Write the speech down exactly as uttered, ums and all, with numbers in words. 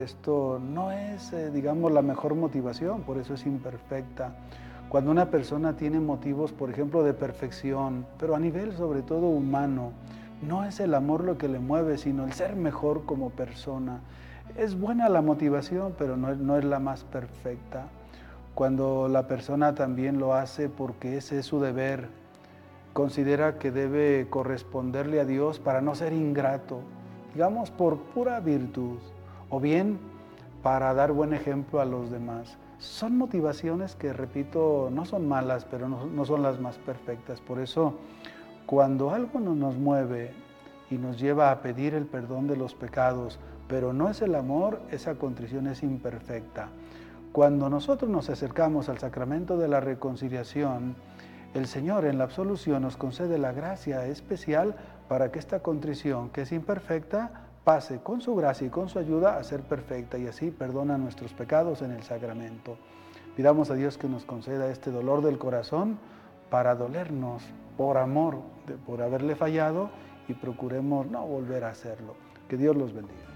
Esto no es, eh, digamos, la mejor motivación, por eso es imperfecta. Cuando una persona tiene motivos, por ejemplo, de perfección, pero a nivel sobre todo humano, no es el amor lo que le mueve, sino el ser mejor como persona. Es buena la motivación, pero no es, no es la más perfecta. Cuando la persona también lo hace porque ese es su deber, considera que debe corresponderle a Dios para no ser ingrato, digamos por pura virtud, o bien para dar buen ejemplo a los demás. Son motivaciones que, repito, no son malas, pero no, no son las más perfectas. Por eso, cuando algo no nos mueve y nos lleva a pedir el perdón de los pecados, pero no es el amor, esa contrición es imperfecta. Cuando nosotros nos acercamos al sacramento de la reconciliación, el Señor en la absolución nos concede la gracia especial para que esta contrición, que es imperfecta, pase con su gracia y con su ayuda a ser perfecta y así perdona nuestros pecados en el sacramento. Pidamos a Dios que nos conceda este dolor del corazón para dolernos por amor, de, por haberle fallado y procuremos no volver a hacerlo. Que Dios los bendiga.